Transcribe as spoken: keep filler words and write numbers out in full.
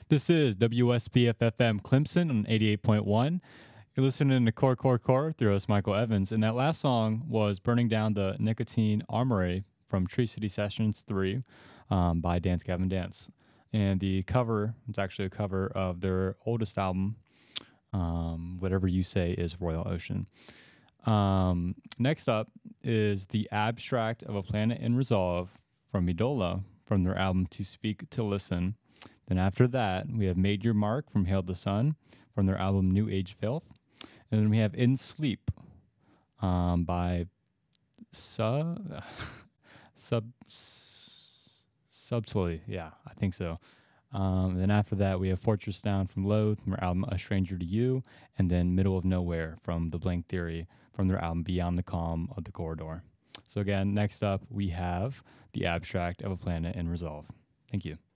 This is W S B F F M Clemson on eighty-eight point one. You're listening to Core Core Core through us, Michael Evans. And that last song was Burning Down the Nicotine Armory from Tree City Sessions three um, by Dance Gavin Dance. And the cover, it's actually a cover of their oldest album, um, Whatever You Say is Royal Ocean. Um, next up is The Abstract of a Planet in Resolve from Idola from their album To Speak to Listen. Then after that, we have Made Your Mark from Hail the Sun from their album New Age Filth. And then we have In Sleep um, by Sub Sub Subtly. Yeah, I think so. Um, and then after that, we have Fortress Down from Loathe from their album A Stranger to You. And then Middle of Nowhere from The Blank Theory from their album Beyond the Calm of the Corridor. So again, next up, we have The Abstract of a Planet in Resolve. Thank you.